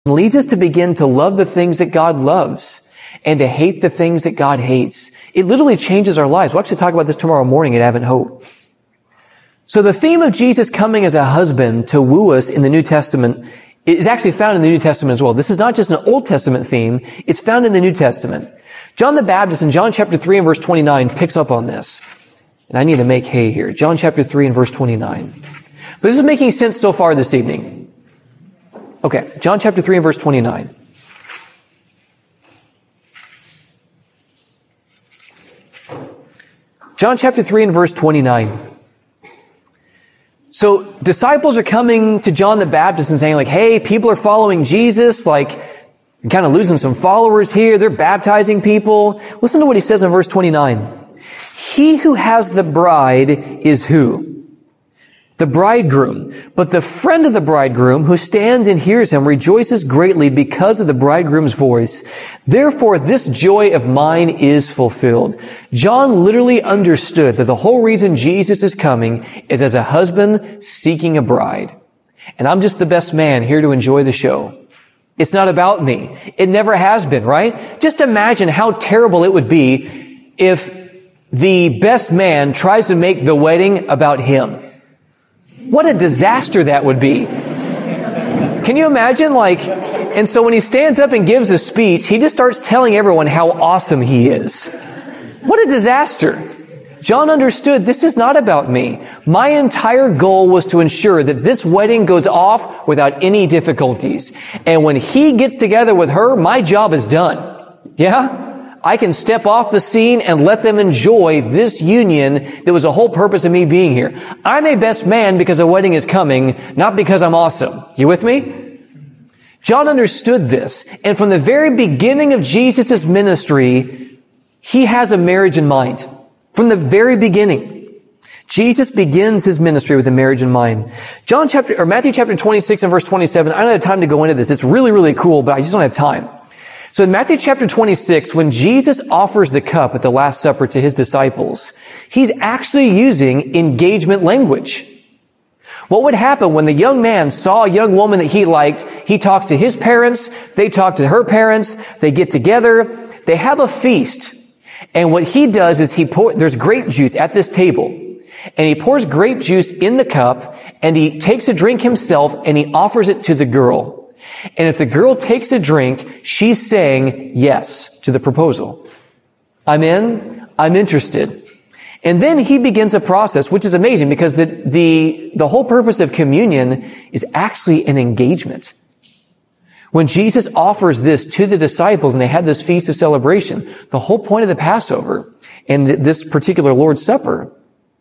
leads us to begin to love the things that God loves and to hate the things that God hates. It literally changes our lives. We'll actually talk about this tomorrow morning at Advent Hope. So the theme of Jesus coming as a husband to woo us in the New Testament is actually found in the New Testament as well. This is not just an Old Testament theme. It's found in the New Testament. John the Baptist in John chapter 3 and verse 29 picks up on this. And I need to make hay here. John chapter 3 and verse 29. But this is making sense so far this evening. Okay, John chapter 3 and verse 29. John chapter 3 and verse 29. So disciples are coming to John the Baptist and saying like, hey, people are following Jesus, like, you're kind of losing some followers here. They're baptizing people. Listen to what he says in verse 29. He who has the bride is who? The bridegroom. But the friend of the bridegroom who stands and hears him rejoices greatly because of the bridegroom's voice. Therefore, this joy of mine is fulfilled. John literally understood that the whole reason Jesus is coming is as a husband seeking a bride. And I'm just the best man here to enjoy the show. It's not about me. It never has been, right? Just imagine how terrible it would be if the best man tries to make the wedding about him. What a disaster that would be. Can you imagine? And so when he stands up and gives a speech, he just starts telling everyone how awesome he is. What a disaster. John understood this is not about me. My entire goal was to ensure that this wedding goes off without any difficulties. And when he gets together with her, my job is done. Yeah? I can step off the scene and let them enjoy this union that was the whole purpose of me being here. I'm a best man because a wedding is coming, not because I'm awesome. You with me? John understood this. And from the very beginning of Jesus' ministry, he has a marriage in mind. From the very beginning. Jesus begins his ministry with a marriage in mind. Matthew chapter 26 and verse 27, I don't have time to go into this. It's really, really cool, but I just don't have time. So in Matthew chapter 26, when Jesus offers the cup at the Last Supper to his disciples, he's actually using engagement language. What would happen when the young man saw a young woman that he liked? He talks to his parents, they talk to her parents, they get together, they have a feast. And what he does is there's grape juice at this table, and he pours grape juice in the cup, and he takes a drink himself, and he offers it to the girl. And if the girl takes a drink, she's saying yes to the proposal. I'm in. I'm interested. And then he begins a process, which is amazing because the whole purpose of communion is actually an engagement. When Jesus offers this to the disciples and they had this feast of celebration, the whole point of the Passover and this particular Lord's Supper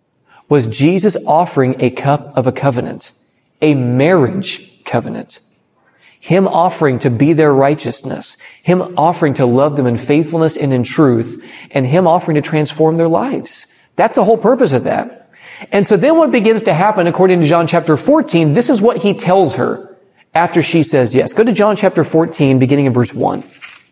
was Jesus offering a cup of a covenant, a marriage covenant. Him offering to be their righteousness. Him offering to love them in faithfulness and in truth. And him offering to transform their lives. That's the whole purpose of that. And so then what begins to happen, according to John chapter 14, this is what he tells her after she says yes. Go to John chapter 14, beginning in verse 1.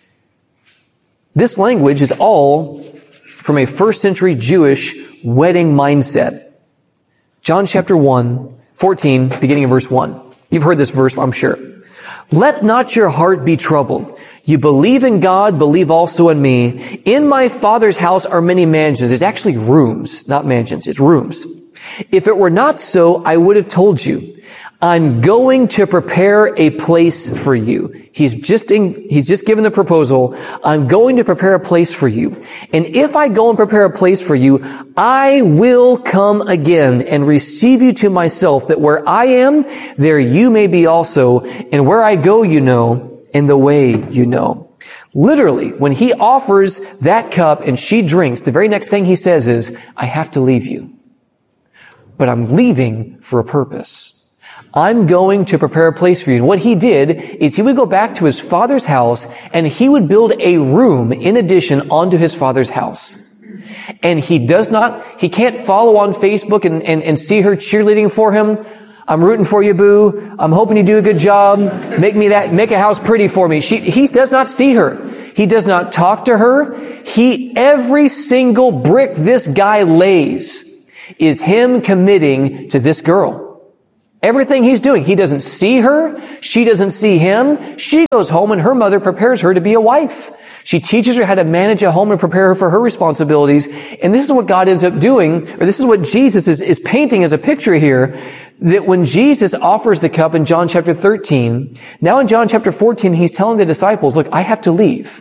This language is all from a first century Jewish wedding mindset. John chapter 14, beginning in verse 1. You've heard this verse, I'm sure. Let not your heart be troubled. You believe in God, believe also in me. In my Father's house are many mansions. It's actually rooms, not mansions. It's rooms. If it were not so, I would have told you. I'm going to prepare a place for you. He's just given the proposal. I'm going to prepare a place for you. And if I go and prepare a place for you, I will come again and receive you to myself, that where I am, there you may be also. And where I go, you know, and the way you know. Literally, when he offers that cup and she drinks, the very next thing he says is, I have to leave you. But I'm leaving for a purpose. I'm going to prepare a place for you. And what he did is he would go back to his father's house and he would build a room in addition onto his father's house. And he can't follow on Facebook and see her cheerleading for him. I'm rooting for you, boo. I'm hoping you do a good job. Make a house pretty for me. He does not see her. He does not talk to her. Every single brick this guy lays is him committing to this girl. Everything he's doing. He doesn't see her. She doesn't see him. She goes home and her mother prepares her to be a wife. She teaches her how to manage a home and prepare her for her responsibilities. And this is what God ends up doing, or this is what Jesus is painting as a picture here, that when Jesus offers the cup in John chapter 13, now in John chapter 14, he's telling the disciples, look, I have to leave,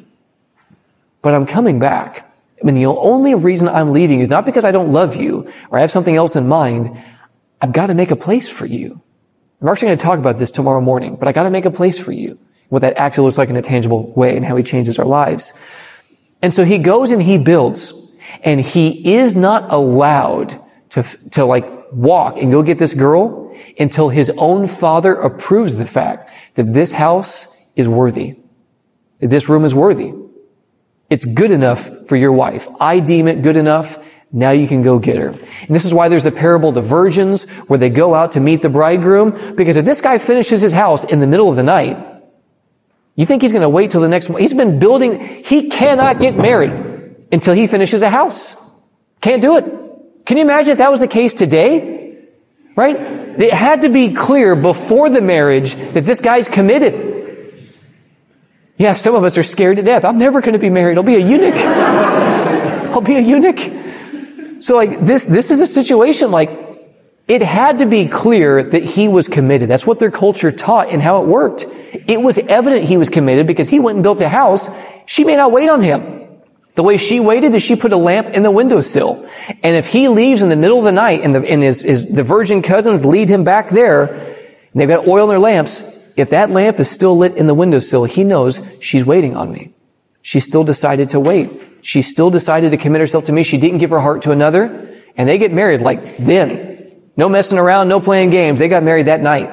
but I'm coming back. I mean, the only reason I'm leaving is not because I don't love you or I have something else in mind. I've got to make a place for you. I'm actually going to talk about this tomorrow morning, but I got to make a place for you. What that actually looks like in a tangible way and how he changes our lives. And so he goes and he builds, and he is not allowed to walk and go get this girl until his own father approves the fact that this house is worthy, that this room is worthy. It's good enough for your wife. I deem it good enough. Now you can go get her. And this is why there's the parable of the virgins, where they go out to meet the bridegroom, because if this guy finishes his house in the middle of the night, you think he's going to wait till the next morning? He's been building. He cannot get married until he finishes a house. Can't do it. Can you imagine if that was the case today? Right? It had to be clear before the marriage that this guy's committed. Yeah, some of us are scared to death. I'm never going to be married. I'll be a eunuch. I'll be a eunuch. So this is a situation it had to be clear that he was committed. That's what their culture taught and how it worked. It was evident he was committed because he went and built a house. She may not wait on him. The way she waited is she put a lamp in the windowsill. And if he leaves in the middle of the night and the virgin cousins lead him back there, and they've got oil in their lamps, if that lamp is still lit in the windowsill, he knows she's waiting on me. She still decided to wait. She still decided to commit herself to me. She didn't give her heart to another. And they get married then. No messing around, no playing games. They got married that night.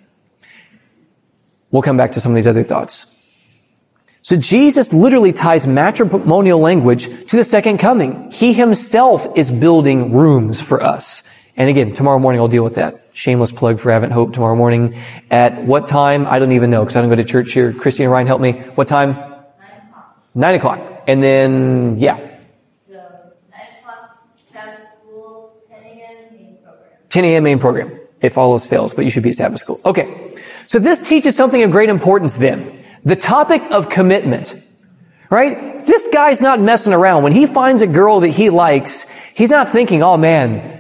We'll come back to some of these other thoughts. So Jesus literally ties matrimonial language to the second coming. He himself is building rooms for us. And again, tomorrow morning I'll deal with that. Shameless plug for Advent Hope tomorrow morning. At what time? I don't even know because I don't go to church here. Christy and Ryan, help me. What time? 9 o'clock. 9 o'clock. And then, yeah. So 9 o'clock, Sabbath school, 10 a.m. main program. 10 a.m. main program. If all else fails, but you should be at Sabbath school. Okay. So this teaches something of great importance then. The topic of commitment. Right? This guy's not messing around. When he finds a girl that he likes, he's not thinking, oh man,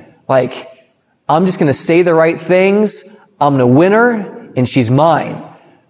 I'm just going to say the right things. I'm going to win her and she's mine.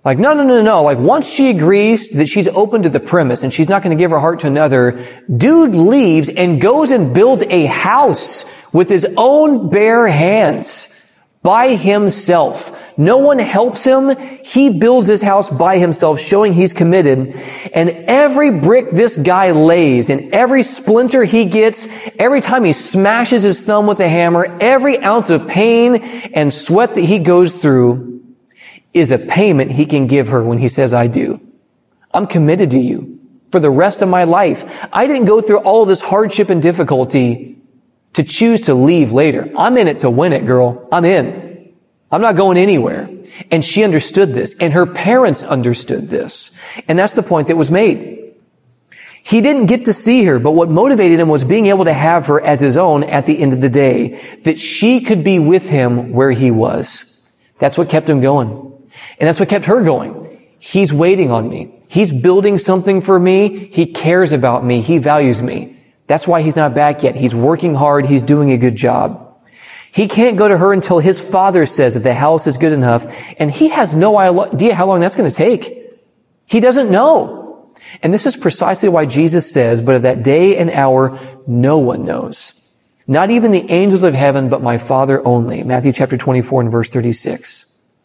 No. Once she agrees that she's open to the premise and she's not going to give her heart to another, dude leaves and goes and builds a house with his own bare hands. By himself. No one helps him. He builds his house by himself, showing he's committed. And every brick this guy lays and every splinter he gets, every time he smashes his thumb with a hammer, every ounce of pain and sweat that he goes through is a payment he can give her when he says, I do. I'm committed to you for the rest of my life. I didn't go through all of this hardship and difficulty to choose to leave later. I'm in it to win it, girl. I'm in. I'm not going anywhere. And she understood this. And her parents understood this. And that's the point that was made. He didn't get to see her, but what motivated him was being able to have her as his own at the end of the day. That she could be with him where he was. That's what kept him going. And that's what kept her going. He's waiting on me. He's building something for me. He cares about me. He values me. That's why he's not back yet. He's working hard. He's doing a good job. He can't go to her until his father says that the house is good enough. And he has no idea how long that's going to take. He doesn't know. And this is precisely why Jesus says, but of that day and hour, no one knows. Not even the angels of heaven, but my Father only. Matthew chapter 24 and verse 36.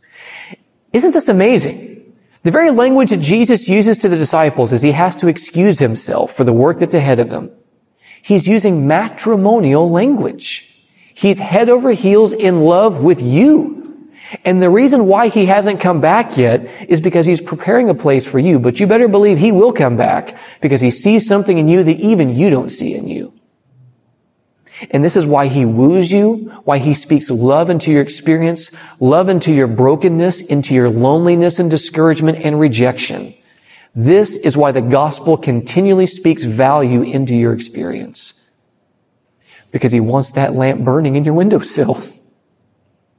Isn't this amazing? The very language that Jesus uses to the disciples as he has to excuse himself for the work that's ahead of him. He's using matrimonial language. He's head over heels in love with you. And the reason why he hasn't come back yet is because he's preparing a place for you. But you better believe he will come back because he sees something in you that even you don't see in you. And this is why he woos you, why he speaks love into your experience, love into your brokenness, into your loneliness and discouragement and rejection. This is why the gospel continually speaks value into your experience. Because he wants that lamp burning in your windowsill.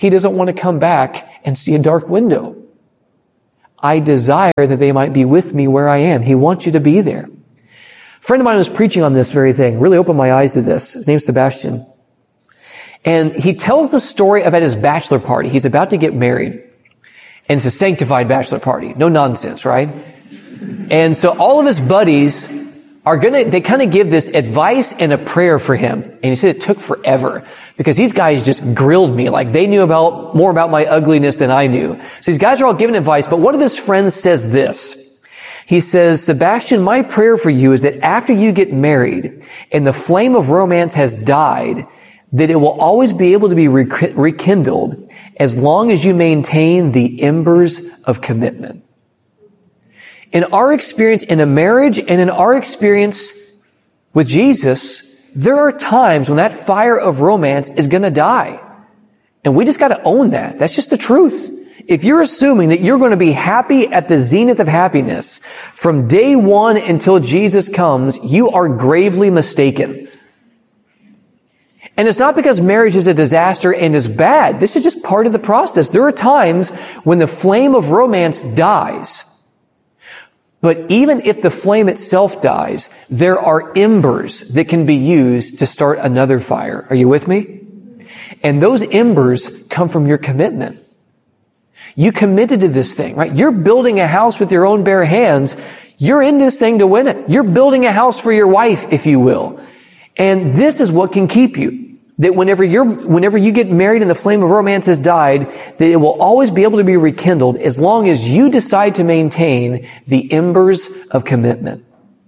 He doesn't want to come back and see a dark window. I desire that they might be with me where I am. He wants you to be there. A friend of mine was preaching on this very thing, really opened my eyes to this. His name's Sebastian. And he tells the story about his bachelor party. He's about to get married. And it's a sanctified bachelor party. No nonsense, right? And so all of his buddies they kind of give this advice and a prayer for him. And he said it took forever because these guys just grilled me. Like they knew more about my ugliness than I knew. So these guys are all giving advice, but one of his friends says this. He says, Sebastian, my prayer for you is that after you get married and the flame of romance has died, that it will always be able to be rekindled as long as you maintain the embers of commitment. In our experience in a marriage and in our experience with Jesus, there are times when that fire of romance is going to die. And we just got to own that. That's just the truth. If you're assuming that you're going to be happy at the zenith of happiness from day one until Jesus comes, you are gravely mistaken. And it's not because marriage is a disaster and is bad. This is just part of the process. There are times when the flame of romance dies. But even if the flame itself dies, there are embers that can be used to start another fire. Are you with me? And those embers come from your commitment. You committed to this thing, right? You're building a house with your own bare hands. You're in this thing to win it. You're building a house for your wife, if you will. And this is what can keep you. That whenever you get married and the flame of romance has died, that it will always be able to be rekindled as long as you decide to maintain the embers of commitment.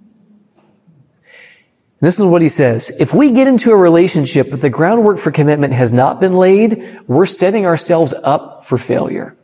And this is what he says. If we get into a relationship but the groundwork for commitment has not been laid, we're setting ourselves up for failure.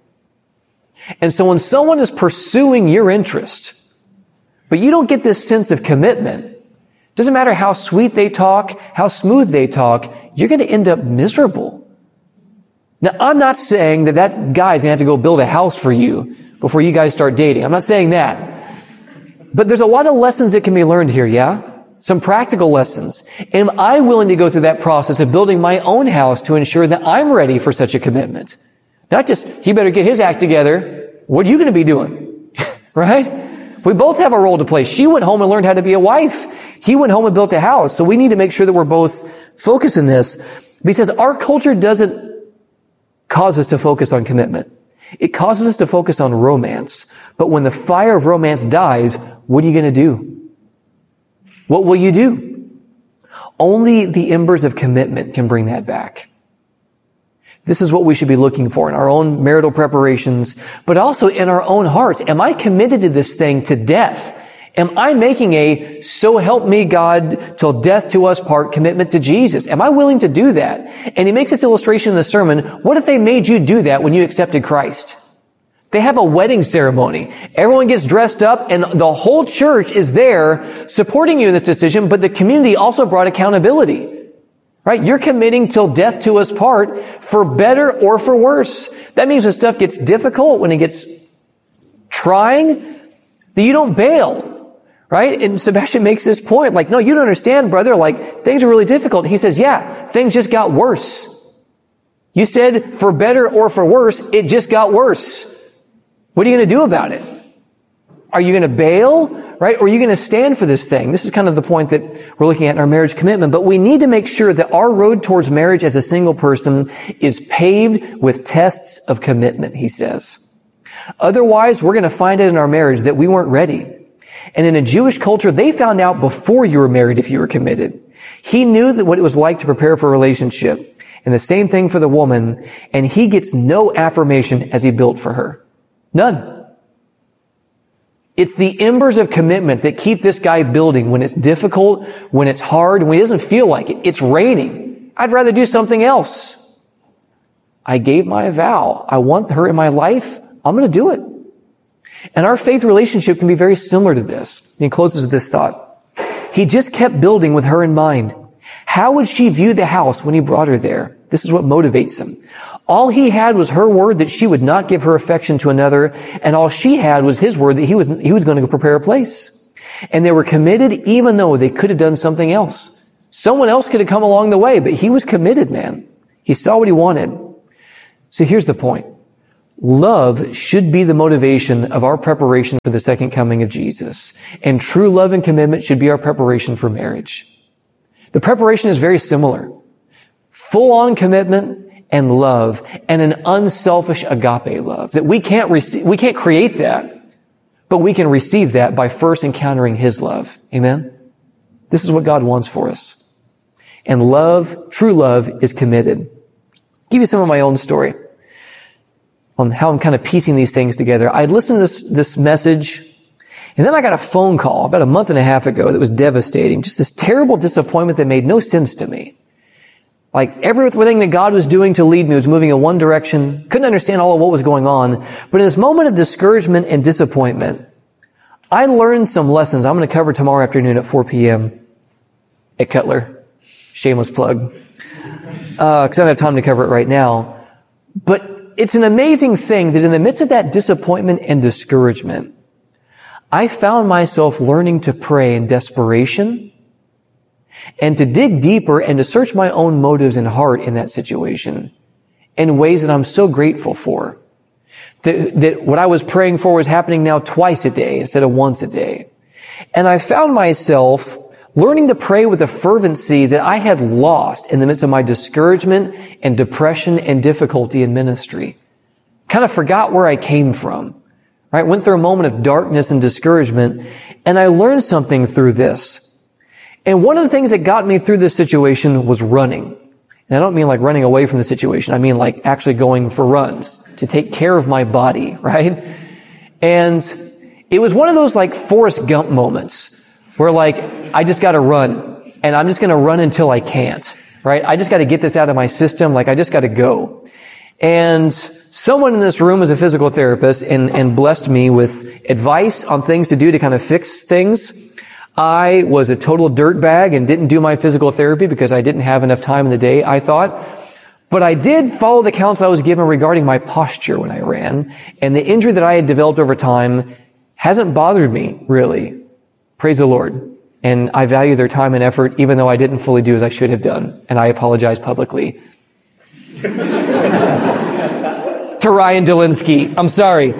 And so when someone is pursuing your interest, but you don't get this sense of commitment, doesn't matter how sweet they talk, how smooth they talk, you're going to end up miserable. Now, I'm not saying that guy's going to have to go build a house for you before you guys start dating. I'm not saying that. But there's a lot of lessons that can be learned here, yeah? Some practical lessons. Am I willing to go through that process of building my own house to ensure that I'm ready for such a commitment? Not just, he better get his act together. What are you going to be doing? Right? We both have a role to play. She went home and learned how to be a wife. He went home and built a house. So we need to make sure that we're both focused in this. But he says our culture doesn't cause us to focus on commitment. It causes us to focus on romance. But when the fire of romance dies, what are you going to do? What will you do? Only the embers of commitment can bring that back. This is what we should be looking for in our own marital preparations, but also in our own hearts. Am I committed to this thing to death? Am I making a so help me God till death to us part commitment to Jesus? Am I willing to do that? And he makes this illustration in the sermon. What if they made you do that when you accepted Christ? They have a wedding ceremony. Everyone gets dressed up and the whole church is there supporting you in this decision, but the community also brought accountability. Right? You're committing till death to us part for better or for worse. That means when stuff gets difficult, when it gets trying, that you don't bail. Right? And Sebastian makes this point, like, no, you don't understand, brother. Like, things are really difficult. He says, yeah, things just got worse. You said for better or for worse, it just got worse. What are you going to do about it? Are you going to bail, right? Or are you going to stand for this thing? This is kind of the point that we're looking at in our marriage commitment. But we need to make sure that our road towards marriage as a single person is paved with tests of commitment, he says. Otherwise, we're going to find it in our marriage that we weren't ready. And in a Jewish culture, they found out before you were married if you were committed. He knew that what it was like to prepare for a relationship. And the same thing for the woman. And he gets no affirmation as he built for her. None. It's the embers of commitment that keep this guy building when it's difficult, when it's hard, when he doesn't feel like it. It's raining. I'd rather do something else. I gave my vow. I want her in my life. I'm going to do it. And our faith relationship can be very similar to this. And he closes with this thought. He just kept building with her in mind. How would she view the house when he brought her there? This is what motivates him. All he had was her word that she would not give her affection to another, and all she had was his word that he was going to go prepare a place. And they were committed even though they could have done something else. Someone else could have come along the way, but he was committed, man. He saw what he wanted. So here's the point. Love should be the motivation of our preparation for the second coming of Jesus. And true love and commitment should be our preparation for marriage. The preparation is very similar. Full-on commitment and love, and an unselfish agape love. That we can't create that, but we can receive that by first encountering His love. Amen? This is what God wants for us. And love, true love, is committed. I'll give you some of my own story on how I'm kind of piecing these things together. I'd listened to this message, and then I got a phone call about a month and a half ago that was devastating. Just this terrible disappointment that made no sense to me. Like everything that God was doing to lead me was moving in one direction. Couldn't understand all of what was going on. But in this moment of discouragement and disappointment, I learned some lessons I'm going to cover tomorrow afternoon at 4 p.m. at Cutler. Shameless plug. Because I don't have time to cover it right now. But it's an amazing thing that in the midst of that disappointment and discouragement, I found myself learning to pray in desperation and to dig deeper and to search my own motives and heart in that situation in ways that I'm so grateful for. That what I was praying for was happening now twice a day instead of once a day. And I found myself learning to pray with a fervency that I had lost in the midst of my discouragement and depression and difficulty in ministry. Kind of forgot where I came from. Right? Went through a moment of darkness and discouragement, and I learned something through this. And one of the things that got me through this situation was running. And I don't mean like running away from the situation. I mean like actually going for runs to take care of my body, right? And it was one of those like Forrest Gump moments where like, I just gotta run, and I'm just gonna run until I can't, right? I just gotta get this out of my system, like I just gotta go. And someone in this room is a physical therapist and blessed me with advice on things to do to kind of fix things. I was a total dirtbag and didn't do my physical therapy because I didn't have enough time in the day, I thought. But I did follow the counsel I was given regarding my posture when I ran, and the injury that I had developed over time hasn't bothered me, really. Praise the Lord. And I value their time and effort, even though I didn't fully do as I should have done. And I apologize publicly. To Ryan Delinsky. I'm sorry.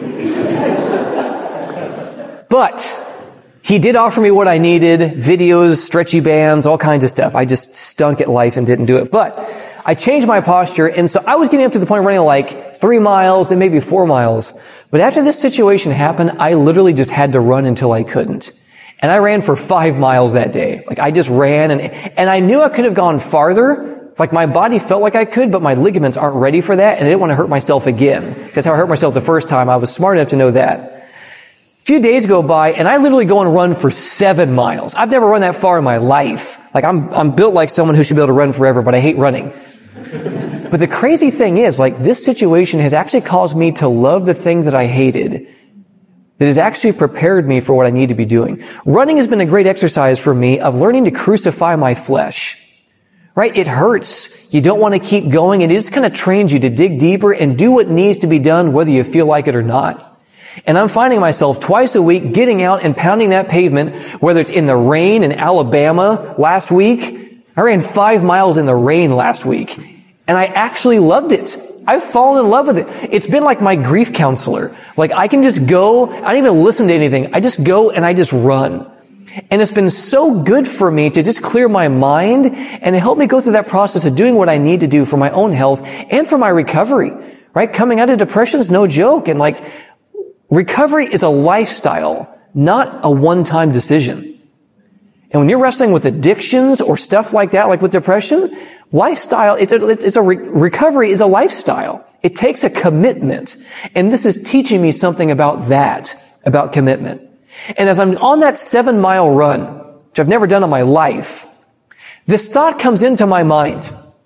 But he did offer me what I needed, videos, stretchy bands, all kinds of stuff. I just stunk at life and didn't do it. But I changed my posture, and so I was getting up to the point of running like 3 miles, then maybe 4 miles. But after this situation happened, I literally just had to run until I couldn't. And I ran for 5 miles that day. Like I just ran, and I knew I could have gone farther. Like my body felt like I could, but my ligaments aren't ready for that, and I didn't want to hurt myself again. That's how I hurt myself the first time. I was smart enough to know that. A few days go by, and I literally go and run for 7 miles. I've never run that far in my life. Like I'm built like someone who should be able to run forever, but I hate running. But the crazy thing is, like, this situation has actually caused me to love the thing that I hated. That has actually prepared me for what I need to be doing. Running has been a great exercise for me of learning to crucify my flesh. Right? It hurts. You don't want to keep going, and it just kind of trains you to dig deeper and do what needs to be done whether you feel like it or not. And I'm finding myself twice a week getting out and pounding that pavement, whether it's in the rain in Alabama last week. I ran 5 miles in the rain last week, and I actually loved it. I've fallen in love with it. It's been like my grief counselor. Like I can just go, I don't even listen to anything. I just go and I just run. And it's been so good for me to just clear my mind and to help me go through that process of doing what I need to do for my own health and for my recovery. Right? Coming out of depression is no joke. And like, recovery is a lifestyle, not a one-time decision. And when you're wrestling with addictions or stuff like that, like with depression, lifestyle, recovery is a lifestyle. It takes a commitment. And this is teaching me something about that, about commitment. And as I'm on that 7-mile run, which I've never done in my life, this thought comes into my mind.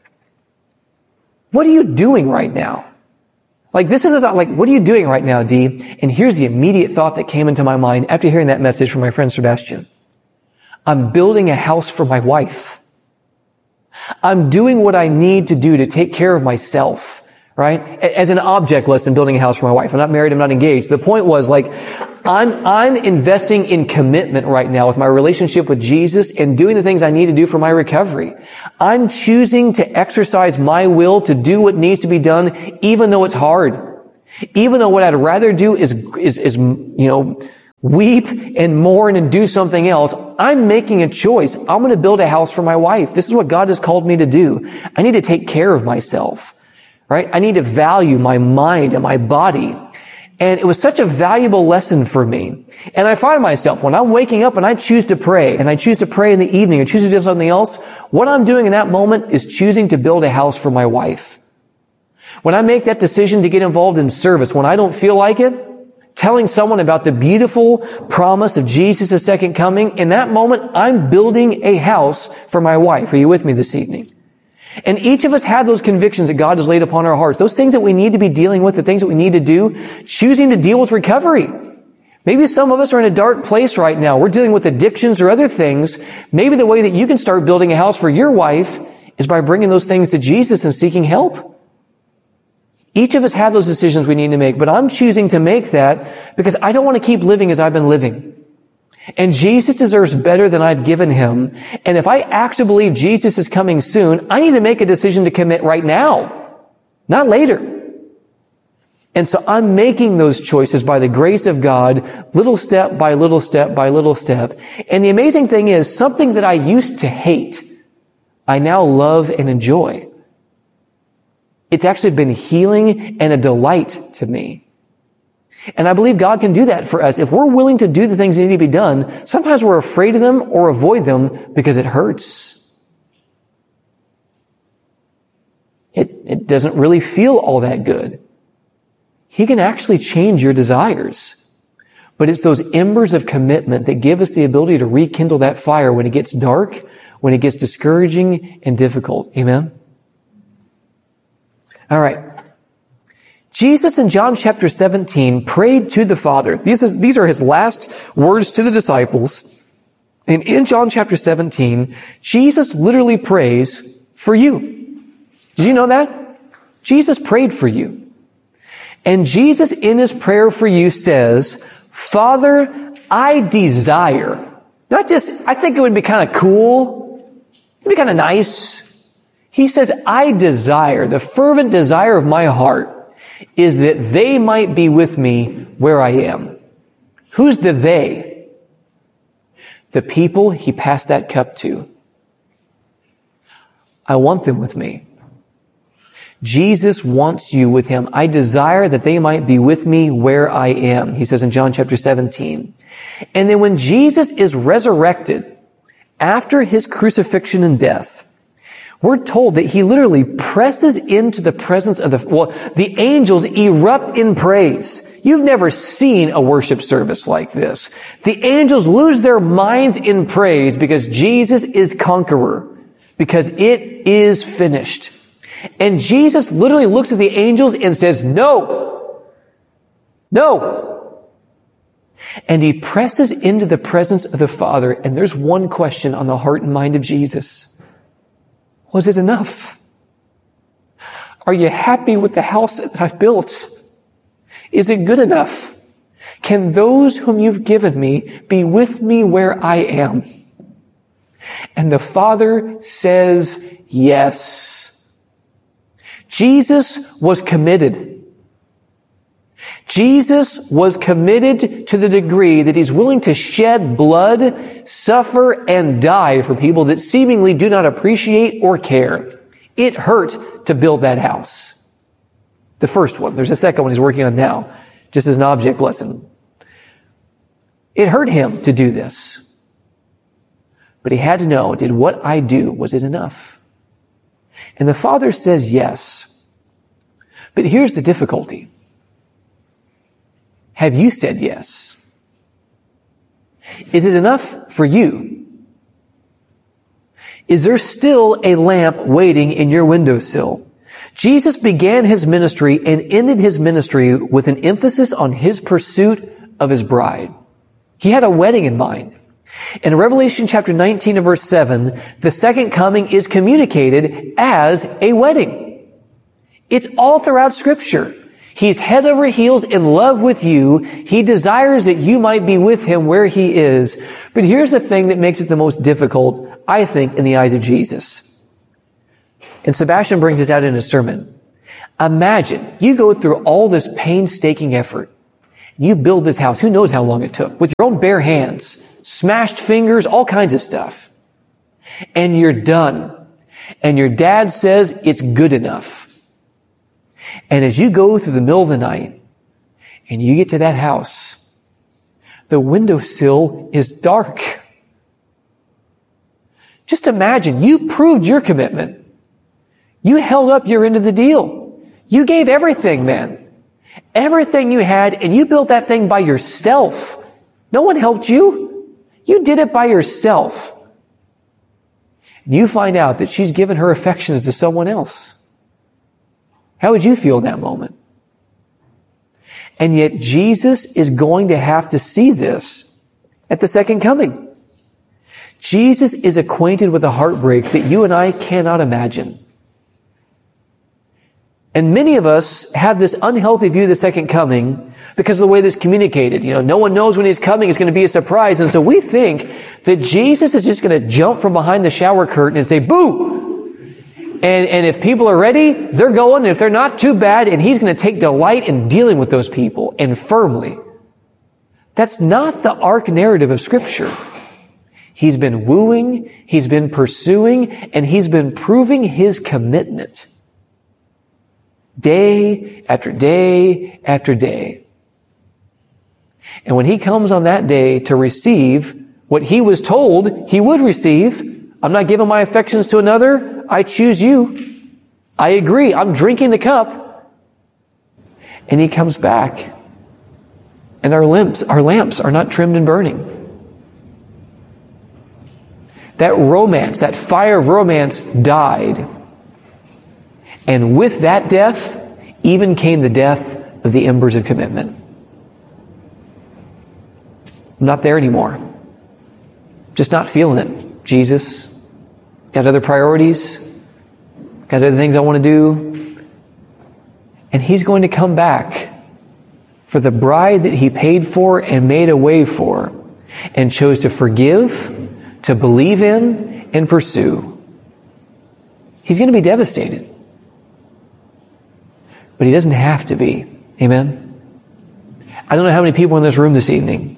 What are you doing right now? Like, this is about, like, what are you doing right now, Dee? And here's the immediate thought that came into my mind after hearing that message from my friend Sebastian. I'm building a house for my wife. I'm doing what I need to do to take care of myself, right? As an object lesson, building a house for my wife. I'm not married, I'm not engaged. The point was like, I'm investing in commitment right now with my relationship with Jesus and doing the things I need to do for my recovery. I'm choosing to exercise my will to do what needs to be done, even though it's hard. Even though what I'd rather do is weep and mourn and do something else, I'm making a choice. I'm going to build a house for my wife. This is what God has called me to do. I need to take care of myself, right? I need to value my mind and my body. And it was such a valuable lesson for me. And I find myself, when I'm waking up and I choose to pray, and I choose to pray in the evening, or choose to do something else, what I'm doing in that moment is choosing to build a house for my wife. When I make that decision to get involved in service, when I don't feel like it, telling someone about the beautiful promise of Jesus' second coming, in that moment, I'm building a house for my wife. Are you with me this evening? And each of us have those convictions that God has laid upon our hearts, those things that we need to be dealing with, the things that we need to do, choosing to deal with recovery. Maybe some of us are in a dark place right now. We're dealing with addictions or other things. Maybe the way that you can start building a house for your wife is by bringing those things to Jesus and seeking help. Each of us have those decisions we need to make, but I'm choosing to make that because I don't want to keep living as I've been living. And Jesus deserves better than I've given him. And if I actually believe Jesus is coming soon, I need to make a decision to commit right now, not later. And so I'm making those choices by the grace of God, little step by little step by little step. And the amazing thing is, something that I used to hate, I now love and enjoy. It's actually been healing and a delight to me. And I believe God can do that for us. If we're willing to do the things that need to be done, sometimes we're afraid of them or avoid them because it hurts. It doesn't really feel all that good. He can actually change your desires. But it's those embers of commitment that give us the ability to rekindle that fire when it gets dark, when it gets discouraging and difficult. Amen? All right. Jesus in John chapter 17 prayed to the Father. These are his last words to the disciples. And in John chapter 17, Jesus literally prays for you. Did you know that? Jesus prayed for you. And Jesus in his prayer for you says, Father, I desire. Not just, I think it would be kind of cool. It'd be kind of nice. He says, I desire, the fervent desire of my heart is that they might be with me where I am. Who's the they? The people he passed that cup to. I want them with me. Jesus wants you with him. I desire that they might be with me where I am, he says in John chapter 17. And then when Jesus is resurrected after his crucifixion and death, we're told that he literally presses into the presence of the angels erupt in praise. You've never seen a worship service like this. The angels lose their minds in praise because Jesus is conqueror, because it is finished. And Jesus literally looks at the angels and says, no, no. And he presses into the presence of the Father. And there's one question on the heart and mind of Jesus. Was it enough? Are you happy with the house that I've built? Is it good enough? Can those whom you've given me be with me where I am? And the Father says yes. Jesus was committed. Jesus was committed to the degree that he's willing to shed blood, suffer, and die for people that seemingly do not appreciate or care. It hurt to build that house. The first one. There's a second one he's working on now, just as an object lesson. It hurt him to do this. But he had to know, did what I do, was it enough? And the Father says yes. But here's the difficulty. Have you said yes? Is it enough for you? Is there still a lamp waiting in your windowsill? Jesus began his ministry and ended his ministry with an emphasis on his pursuit of his bride. He had a wedding in mind. In Revelation chapter 19 and verse 7, the second coming is communicated as a wedding. It's all throughout Scripture. He's head over heels in love with you. He desires that you might be with him where he is. But here's the thing that makes it the most difficult, I think, in the eyes of Jesus. And Sebastian brings this out in his sermon. Imagine you go through all this painstaking effort. You build this house. Who knows how long it took? With your own bare hands, smashed fingers, all kinds of stuff. And you're done. And your dad says it's good enough. And as you go through the middle of the night and you get to that house, the windowsill is dark. Just imagine you proved your commitment. You held up your end of the deal. You gave everything, man. Everything you had, and you built that thing by yourself. No one helped you. You did it by yourself. And you find out that she's given her affections to someone else. How would you feel in that moment? And yet Jesus is going to have to see this at the second coming. Jesus is acquainted with a heartbreak that you and I cannot imagine. And many of us have this unhealthy view of the second coming because of the way this is communicated. No one knows when he's coming. It's going to be a surprise. And so we think that Jesus is just going to jump from behind the shower curtain and say, boo! And if people are ready, they're going. And if they're not, too bad. And he's going to take delight in dealing with those people, and firmly. That's not the arc narrative of Scripture. He's been wooing, he's been pursuing, and he's been proving his commitment. Day after day after day. And when he comes on that day to receive what he was told he would receive, I'm not giving my affections to another. I choose you. I agree. I'm drinking the cup. And he comes back. And our lamps are not trimmed and burning. That romance, that fire of romance died. And with that death, even came the death of the embers of commitment. I'm not there anymore. Just not feeling it. Jesus, got other priorities, got other things I want to do. And he's going to come back for the bride that he paid for and made a way for and chose to forgive, to believe in, and pursue. He's going to be devastated. But he doesn't have to be. Amen? I don't know how many people in this room this evening,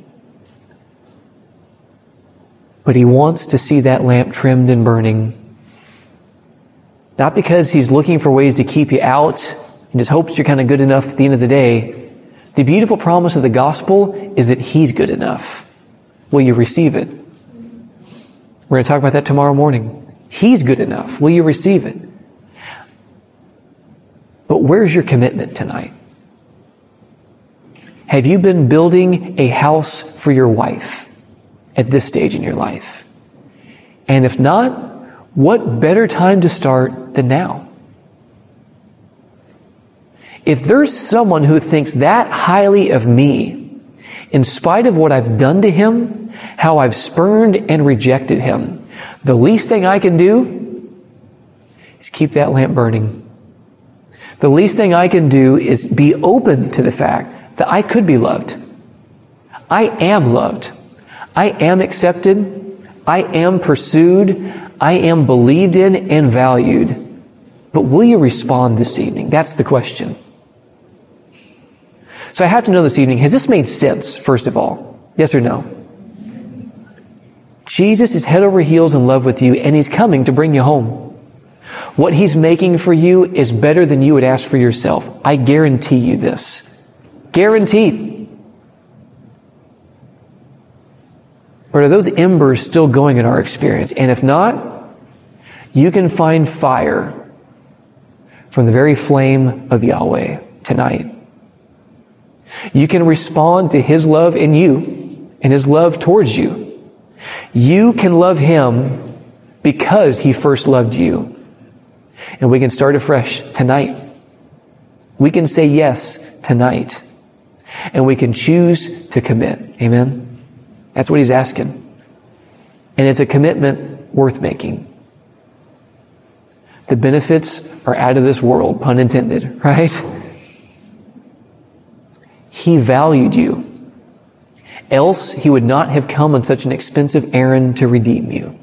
but he wants to see that lamp trimmed and burning. Not because he's looking for ways to keep you out and just hopes you're kind of good enough at the end of the day. The beautiful promise of the gospel is that he's good enough. Will you receive it? We're going to talk about that tomorrow morning. He's good enough. Will you receive it? But where's your commitment tonight? Have you been building a house for your wife at this stage in your life? And if not, what better time to start than now? If there's someone who thinks that highly of me, in spite of what I've done to him, how I've spurned and rejected him, the least thing I can do is keep that lamp burning. The least thing I can do is be open to the fact that I could be loved. I am loved. I am accepted. I am pursued. I am believed in and valued. But will you respond this evening? That's the question. So I have to know this evening, has this made sense, first of all? Yes or no? Jesus is head over heels in love with you, and he's coming to bring you home. What he's making for you is better than you would ask for yourself. I guarantee you this. Guaranteed. But are those embers still going in our experience? And if not, you can find fire from the very flame of Yahweh tonight. You can respond to his love in you and his love towards you. You can love him because he first loved you. And we can start afresh tonight. We can say yes tonight. And we can choose to commit. Amen? That's what he's asking. And it's a commitment worth making. The benefits are out of this world, pun intended, right? He valued you. Else, he would not have come on such an expensive errand to redeem you.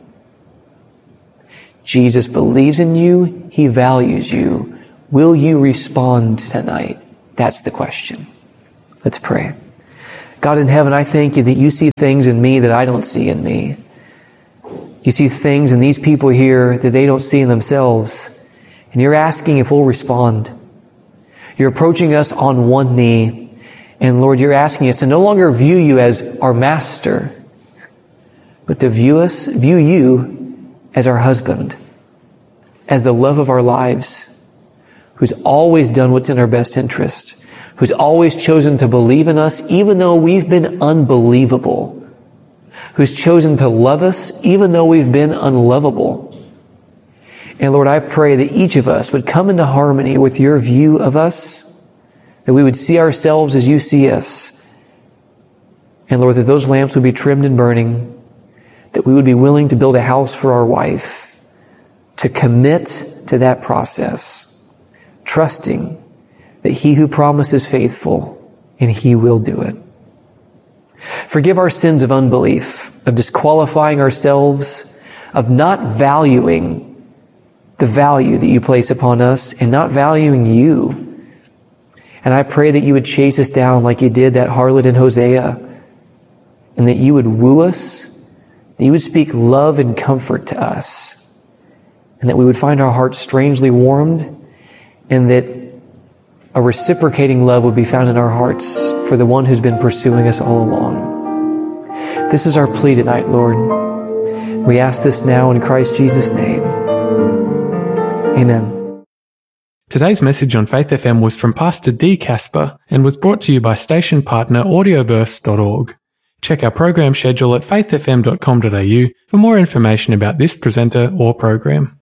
Jesus believes in you. He values you. Will you respond tonight? That's the question. Let's pray. God in heaven, I thank you that you see things in me that I don't see in me. You see things in these people here that they don't see in themselves. And you're asking if we'll respond. You're approaching us on one knee. And Lord, you're asking us to no longer view you as our master, but to view you as our husband, as the love of our lives, who's always done what's in our best interest, who's always chosen to believe in us even though we've been unbelievable, who's chosen to love us even though we've been unlovable. And Lord, I pray that each of us would come into harmony with your view of us, that we would see ourselves as you see us. And Lord, that those lamps would be trimmed and burning, that we would be willing to build a house for our wife, to commit to that process, trusting that he who promises is faithful and he will do it. Forgive our sins of unbelief, of disqualifying ourselves, of not valuing the value that you place upon us and not valuing you. And I pray that you would chase us down like you did that harlot in Hosea, and that you would woo us, that you would speak love and comfort to us, and that we would find our hearts strangely warmed, and that a reciprocating love would be found in our hearts for the one who's been pursuing us all along. This is our plea tonight, Lord. We ask this now in Christ Jesus' name. Amen. Today's message on Faith FM was from Pastor D. Casper and was brought to you by station partner audioverse.org. Check our program schedule at faithfm.com.au for more information about this presenter or program.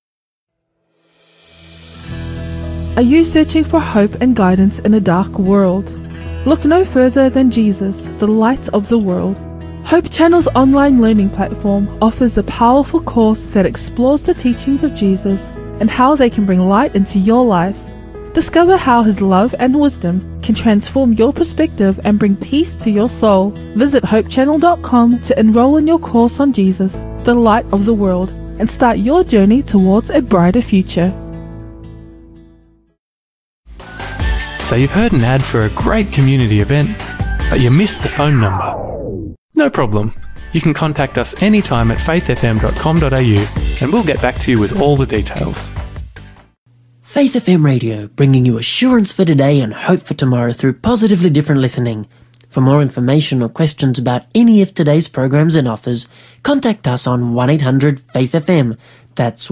Are you searching for hope and guidance in a dark world? Look no further than Jesus, the light of the world. Hope Channel's online learning platform offers a powerful course that explores the teachings of Jesus and how they can bring light into your life. Discover how his love and wisdom can transform your perspective and bring peace to your soul. Visit hopechannel.com to enroll in your course on Jesus, the light of the world, and start your journey towards a brighter future. So you've heard an ad for a great community event, but you missed the phone number. No problem. You can contact us anytime at faithfm.com.au and we'll get back to you with all the details. Faith FM Radio, bringing you assurance for today and hope for tomorrow through positively different listening. For more information or questions about any of today's programs and offers, contact us on 1-800-FAITH-FM. That's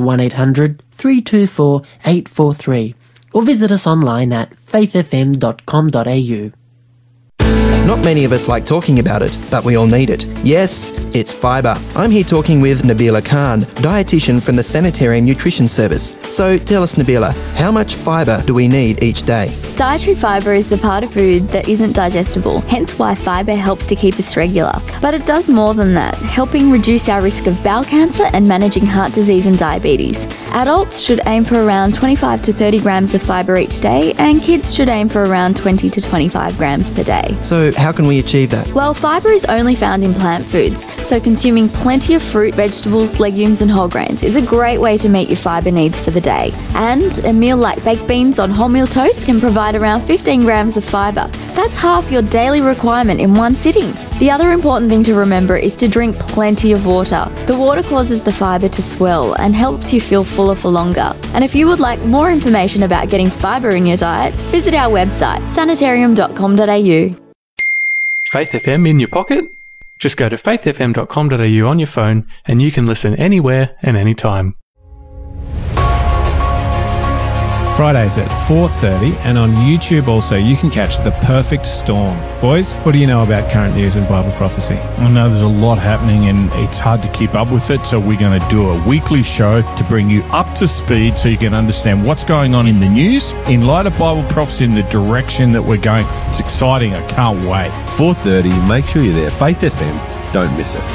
1-800-324-843. Or visit us online at faithfm.com.au. Not many of us like talking about it, but we all need it. Yes, it's fibre. I'm here talking with Nabila Khan, dietitian from the Sanitarium Nutrition Service. So tell us, Nabila, how much fibre do we need each day? Dietary fibre is the part of food that isn't digestible, hence why fibre helps to keep us regular. But it does more than that, helping reduce our risk of bowel cancer and managing heart disease and diabetes. Adults should aim for around 25 to 30 grams of fibre each day, and kids should aim for around 20 to 25 grams per day. So how can we achieve that? Well, fibre is only found in plant foods, so consuming plenty of fruit, vegetables, legumes and whole grains is a great way to meet your fibre needs for the day. And a meal like baked beans on wholemeal toast can provide around 15 grams of fibre. That's half your daily requirement in one sitting. The other important thing to remember is to drink plenty of water. The water causes the fibre to swell and helps you feel fuller for longer. And if you would like more information about getting fibre in your diet, visit our website, sanitarium.com.au. Faith FM in your pocket? Just go to faithfm.com.au on your phone and you can listen anywhere and anytime. Fridays at 4:30 and on YouTube also you can catch The Perfect Storm. Boys, what do you know about current news and Bible prophecy? I know there's a lot happening and it's hard to keep up with it, so we're going to do a weekly show to bring you up to speed so you can understand what's going on in the news in light of Bible prophecy in the direction that we're going. It's exciting. I can't wait. 4:30, make sure you're there. Faith FM, don't miss it.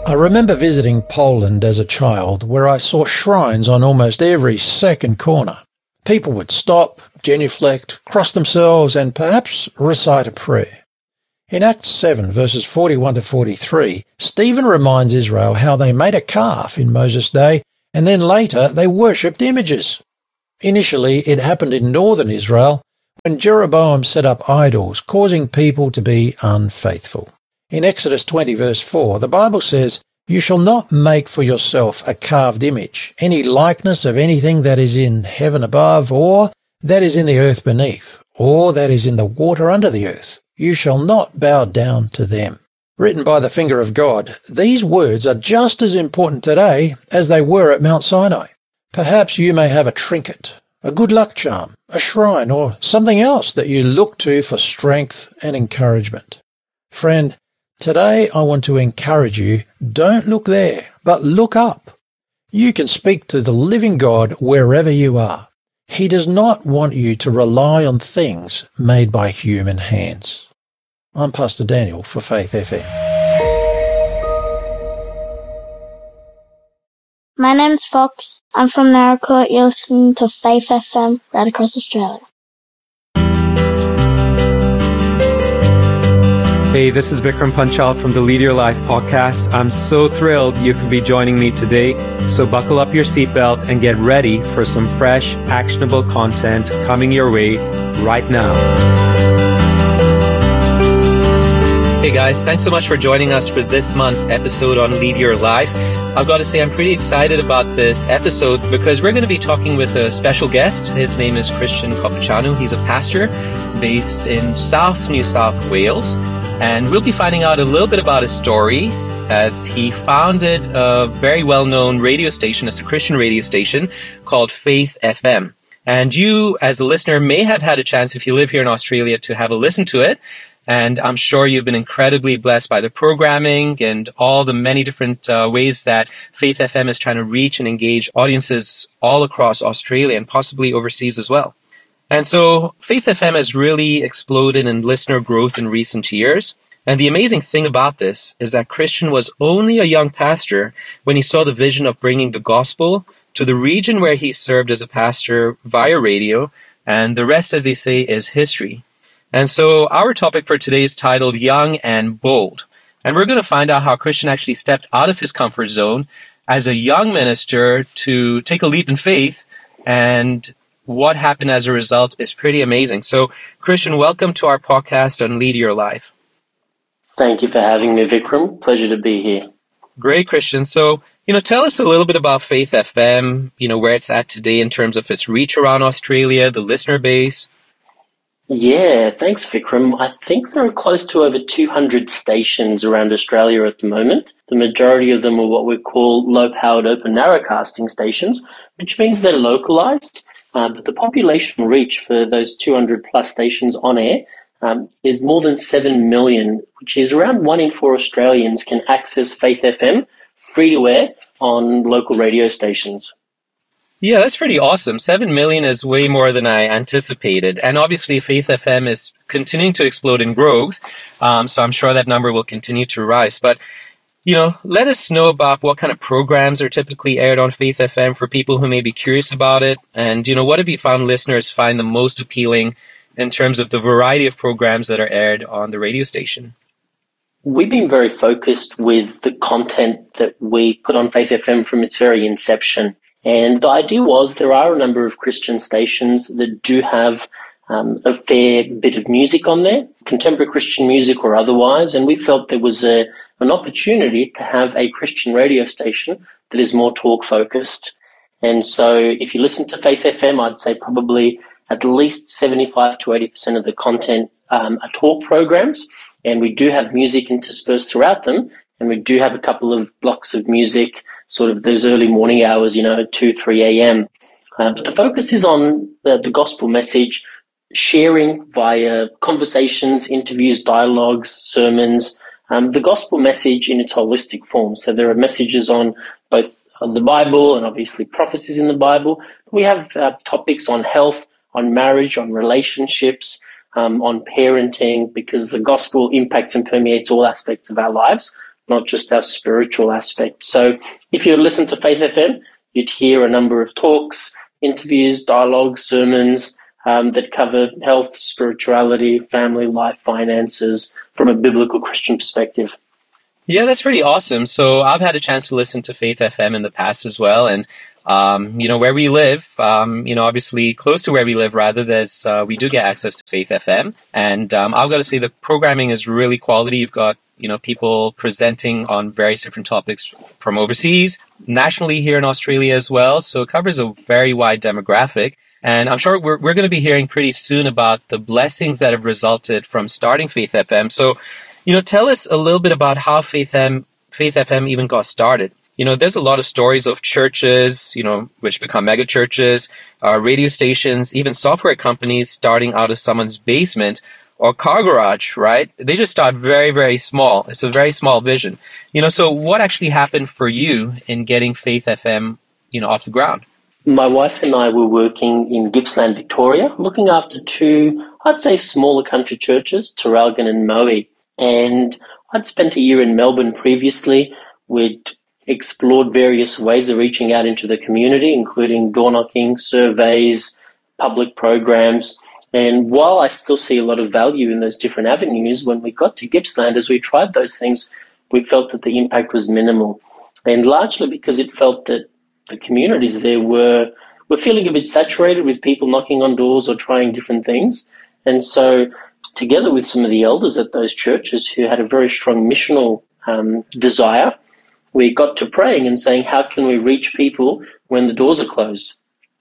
I remember visiting Poland as a child, where I saw shrines on almost every second corner. People would stop, genuflect, cross themselves, and perhaps recite a prayer. In Acts 7, verses 41 to 43, Stephen reminds Israel how they made a calf in Moses' day, and then later they worshipped images. Initially, it happened in northern Israel, when Jeroboam set up idols, causing people to be unfaithful. In Exodus 20, verse 4, the Bible says, "You shall not make for yourself a carved image, any likeness of anything that is in heaven above, or that is in the earth beneath, or that is in the water under the earth. You shall not bow down to them." Written by the finger of God, these words are just as important today as they were at Mount Sinai. Perhaps you may have a trinket, a good luck charm, a shrine, or something else that you look to for strength and encouragement. Friend, today I want to encourage you, don't look there, but look up. You can speak to the living God wherever you are. He does not want you to rely on things made by human hands. I'm Pastor Daniel for Faith FM. My name's Fox. I'm from Naracoorte. You're listening to Faith FM right across Australia. Hey, this is Vikram Panchal from the Lead Your Life podcast. I'm so thrilled you could be joining me today. So buckle up your seatbelt and get ready for some fresh, actionable content coming your way right now. Hey guys, thanks so much for joining us for this month's episode on Lead Your Life. I've got to say I'm pretty excited about this episode because we're going to be talking with a special guest. His name is Christian Kopachanu. He's a pastor based in New South Wales. And we'll be finding out a little bit about his story as he founded a very well-known radio station, it's a Christian radio station called Faith FM. And you, as a listener, may have had a chance, if you live here in Australia, to have a listen to it. And I'm sure you've been incredibly blessed by the programming and all the many different ways that Faith FM is trying to reach and engage audiences all across Australia and possibly overseas as well. And so Faith FM has really exploded in listener growth in recent years. And the amazing thing about this is that Christian was only a young pastor when he saw the vision of bringing the gospel to the region where he served as a pastor via radio. And the rest, as they say, is history. And so our topic for today is titled Young and Bold. And we're going to find out how Christian actually stepped out of his comfort zone as a young minister to take a leap in faith, and what happened as a result is pretty amazing. So, Christian, welcome to our podcast on Lead Your Life. Thank you for having me, Vikram. Pleasure to be here. Great, Christian. So, tell us a little bit about Faith FM, where it's at today in terms of its reach around Australia, the listener base. Yeah, thanks, Vikram. I think there are close to over 200 stations around Australia at the moment. The majority of them are what we call low-powered open narrowcasting stations, which means they're localized. But the population reach for those 200 plus stations on air is more than 7 million, which is around 1 in 4 Australians can access Faith FM free to air on local radio stations. Yeah, that's pretty awesome. 7 million is way more than I anticipated. And obviously Faith FM is continuing to explode in growth. So I'm sure that number will continue to rise. But let us know about what kind of programs are typically aired on Faith FM for people who may be curious about it. And, what have you found listeners find the most appealing in terms of the variety of programs that are aired on the radio station? We've been very focused with the content that we put on Faith FM from its very inception. And the idea was there are a number of Christian stations that do have a fair bit of music on there, contemporary Christian music or otherwise, and we felt there was an opportunity to have a Christian radio station that is more talk-focused. And so if you listen to Faith FM, I'd say probably at least 75 to 80% of the content are talk programs, and we do have music interspersed throughout them, and we do have a couple of blocks of music, sort of those early morning hours, 2, 3 a.m. But the focus is on the gospel message, sharing via conversations, interviews, dialogues, sermons, the gospel message in its holistic form. So there are messages on both the Bible and obviously prophecies in the Bible. We have topics on health, on marriage, on relationships, on parenting, because the gospel impacts and permeates all aspects of our lives, not just our spiritual aspect. So if you listen to Faith FM, you'd hear a number of talks, interviews, dialogues, sermons that cover health, spirituality, family life, finances from a biblical Christian perspective. Yeah, that's pretty awesome. So I've had a chance to listen to Faith FM in the past as well. And, where we live, obviously close to where we live, rather, we do get access to Faith FM. And I've got to say the programming is really quality. You've got, people presenting on various different topics from overseas, nationally here in Australia as well. So it covers a very wide demographic. And I'm sure we're going to be hearing pretty soon about the blessings that have resulted from starting Faith FM. So, tell us a little bit about how Faith FM even got started. There's a lot of stories of churches, which become mega churches, radio stations, even software companies starting out of someone's basement or car garage, right? They just start very, very small. It's a very small vision. So what actually happened for you in getting Faith FM, off the ground? My wife and I were working in Gippsland, Victoria, looking after two, I'd say, smaller country churches, Traralgon and Moe. And I'd spent a year in Melbourne previously. We'd explored various ways of reaching out into the community, including door knocking, surveys, public programs. And while I still see a lot of value in those different avenues, when we got to Gippsland, as we tried those things, we felt that the impact was minimal. And largely because it felt that the communities there were feeling a bit saturated with people knocking on doors or trying different things. And so together with some of the elders at those churches who had a very strong missional desire, we got to praying and saying, how can we reach people when the doors are closed?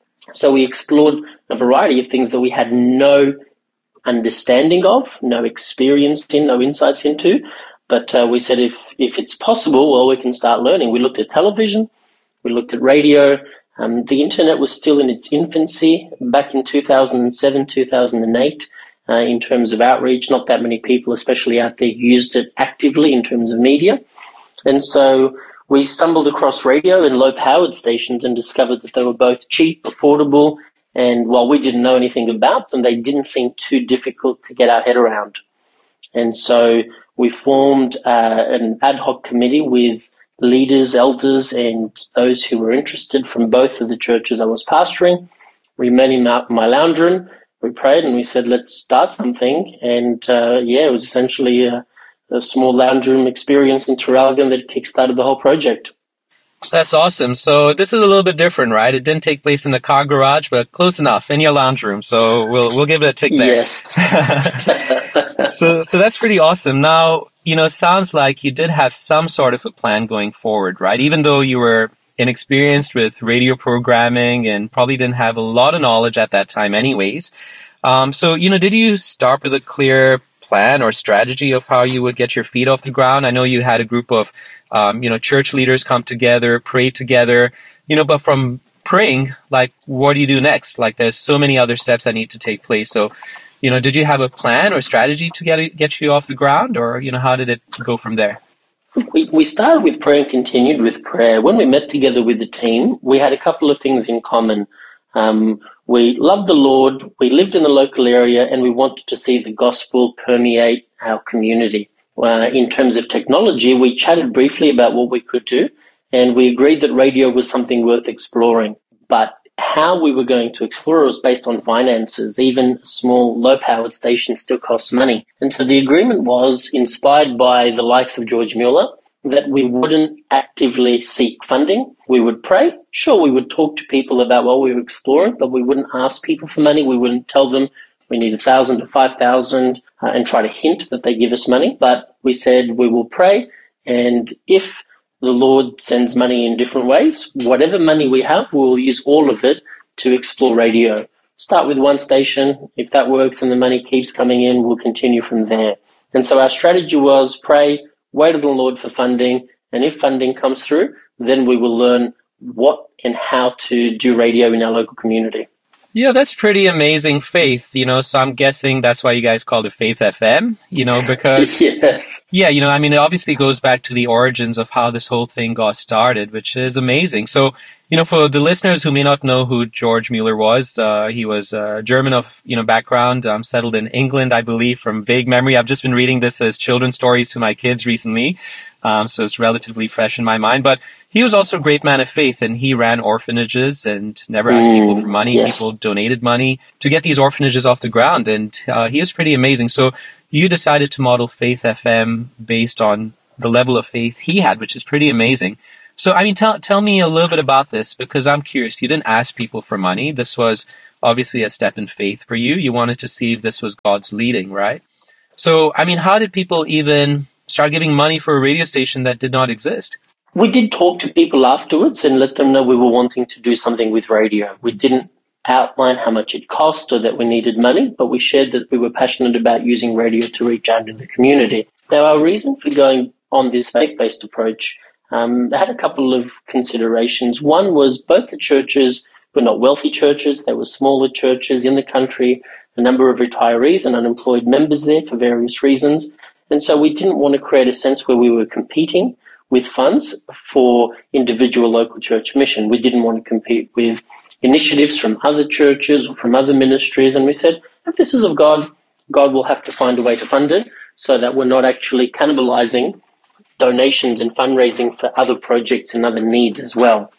So we explored a variety of things that we had no understanding of, no experience in, no insights into. But we said if it's possible, well, we can start learning. We looked at television. We looked at radio. The internet was still in its infancy back in 2007, 2008 in terms of outreach. Not that many people, especially out there, used it actively in terms of media. And so we stumbled across radio and low-powered stations and discovered that they were both cheap, affordable, and while we didn't know anything about them, they didn't seem too difficult to get our head around. And so we formed an ad hoc committee with leaders, elders, and those who were interested from both of the churches I was pastoring. We met in my lounge room, we prayed, and we said, let's start something. And it was essentially a small lounge room experience in Traralgon that kickstarted the whole project. That's awesome. So this is a little bit different, right? It didn't take place in a car garage, but close enough in your lounge room. So we'll give it a tick there. Yes. So that's pretty awesome. Now, it sounds like you did have some sort of a plan going forward, right? Even though you were inexperienced with radio programming and probably didn't have a lot of knowledge at that time anyways. So, did you start with a clear plan or strategy of how you would get your feet off the ground? I know you had a group of, church leaders come together, pray together, but from praying, like, what do you do next? Like, there's so many other steps that need to take place. So, did you have a plan or strategy to get you off the ground, or, how did it go from there? We started with prayer and continued with prayer. When we met together with the team, we had a couple of things in common. We loved the Lord, we lived in the local area, and we wanted to see the gospel permeate our community. In terms of technology, we chatted briefly about what we could do, and we agreed that radio was something worth exploring. But how we were going to explore it was based on finances. Even a small, low-powered station still costs money. And so the agreement was, inspired by the likes of George Mueller, that we wouldn't actively seek funding. We would pray. Sure, we would talk to people about what we were exploring, but we wouldn't ask people for money. We wouldn't tell them we need 1,000 to 5,000 and try to hint that they give us money. But we said we will pray, and if the Lord sends money in different ways, whatever money we have, we'll use all of it to explore radio. Start with one station. If that works and the money keeps coming in, we'll continue from there. And so our strategy was pray, wait on the Lord for funding, and if funding comes through, then we will learn what and how to do radio in our local community. Yeah, that's pretty amazing faith, so I'm guessing that's why you guys called it Faith FM, because... Yes. Yeah, it obviously goes back to the origins of how this whole thing got started, which is amazing. So, For the listeners who may not know who George Mueller was, he was German of, background, settled in England, I believe, from vague memory. I've just been reading this as children's stories to my kids recently, so it's relatively fresh in my mind. But he was also a great man of faith, and he ran orphanages and never asked people for money. Yes. People donated money to get these orphanages off the ground, and he was pretty amazing. So you decided to model Faith FM based on the level of faith he had, which is pretty amazing. So, tell me a little bit about this, because I'm curious. You didn't ask people for money. This was obviously a step in faith for you. You wanted to see if this was God's leading, right? So, how did people even start giving money for a radio station that did not exist? We did talk to people afterwards and let them know we were wanting to do something with radio. We didn't outline how much it cost or that we needed money, but we shared that we were passionate about using radio to reach out in the community. Now, our reason for going on this faith-based approach had a couple of considerations. One was both the churches were not wealthy churches. They were smaller churches in the country, a number of retirees and unemployed members there for various reasons. And so we didn't want to create a sense where we were competing with funds for individual local church mission. We didn't want to compete with initiatives from other churches or from other ministries. And we said, if this is of God, God will have to find a way to fund it so that we're not actually cannibalizing donations and fundraising for other projects and other needs as well.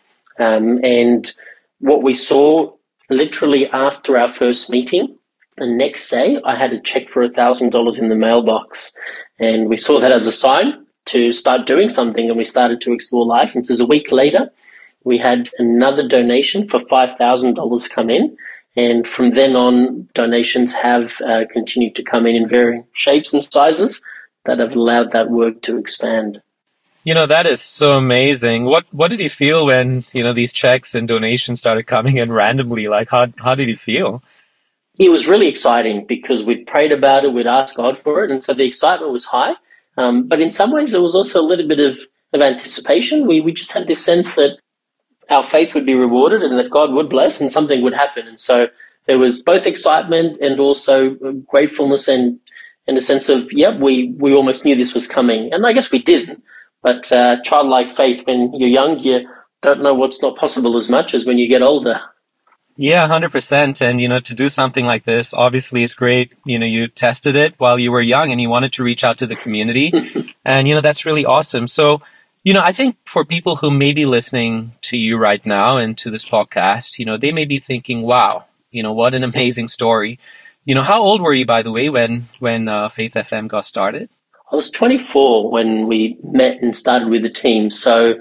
And what we saw literally after our first meeting, the next day I had a check for $1,000 in the mailbox, and we saw that as a sign to start doing something, and we started to explore licenses. A week later, we had another donation for $5,000 come in, and from then on, donations have continued to come in varying shapes and sizes that have allowed that work to expand. That is so amazing. What did you feel when, these checks and donations started coming in randomly? Like, how did you feel? It was really exciting because we'd prayed about it, we'd asked God for it, and so the excitement was high. But in some ways, there was also a little bit of anticipation. We just had this sense that our faith would be rewarded and that God would bless and something would happen. And so there was both excitement and also gratefulness and a sense of, we almost knew this was coming. And I guess we didn't. But childlike faith, when you're young, you don't know what's not possible as much as when you get older. Yeah, 100%. And, to do something like this, obviously it's great. You tested it while you were young and you wanted to reach out to the community. And, that's really awesome. So, I think for people who may be listening to you right now and to this podcast, they may be thinking, wow, what an amazing story. How old were you, by the way, when Faith FM got started? I was 24 when we met and started with the team. So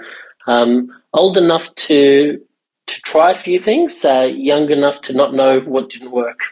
old enough to try a few things, young enough to not know what didn't work.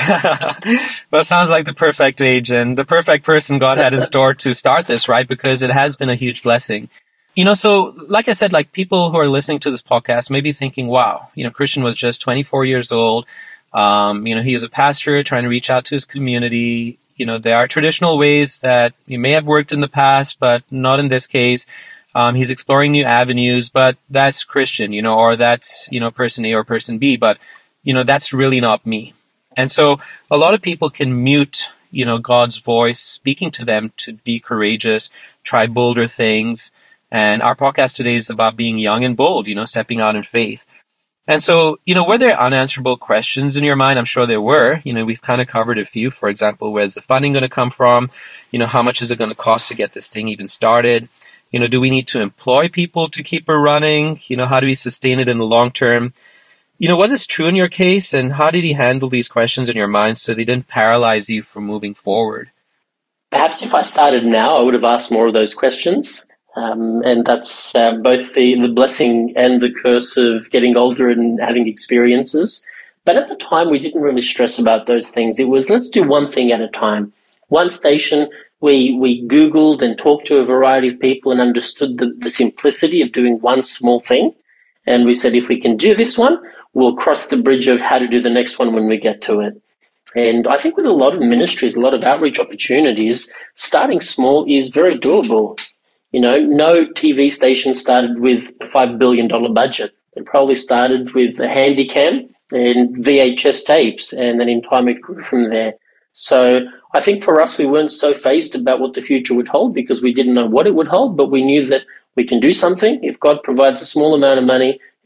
Well, sounds like the perfect age and the perfect person God had in store to start this, right? Because it has been a huge blessing. So like I said, like people who are listening to this podcast may be thinking, wow, Christian was just 24 years old. He was a pastor trying to reach out to his community. There are traditional ways that he may have worked in the past, but not in this case. He's exploring new avenues, but that's Christian, or that's, person A or person B, but, that's really not me. And so a lot of people can mute, God's voice speaking to them to be courageous, try bolder things. And our podcast today is about being young and bold, stepping out in faith. And so, were there unanswerable questions in your mind? I'm sure there were. We've kind of covered a few. For example, where's the funding going to come from? How much is it going to cost to get this thing even started? Do we need to employ people to keep it running? How do we sustain it in the long term? Was this true in your case? And how did you handle these questions in your mind so they didn't paralyze you from moving forward? Perhaps if I started now, I would have asked more of those questions. And that's both the blessing and the curse of getting older and having experiences. But at the time, we didn't really stress about those things. It was, let's do one thing at a time. One station, we Googled and talked to a variety of people and understood the simplicity of doing one small thing. And we said, if we can do this one, we'll cross the bridge of how to do the next one when we get to it. And I think with a lot of ministries, a lot of outreach opportunities, starting small is very doable. No TV station started with a $5 billion budget. It probably started with a handy cam and VHS tapes, and then in time it grew from there. So I think for us, we weren't so fazed about what the future would hold because we didn't know what it would hold, but we knew that we can do something. If God provides a small amount of money,